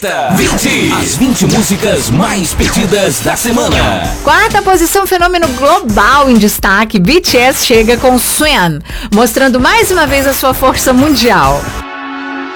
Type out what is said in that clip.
Lista 20. As 20 músicas mais pedidas da semana. Quarta posição, fenômeno global em destaque. BTS chega com Swan, mostrando mais uma vez a sua força mundial.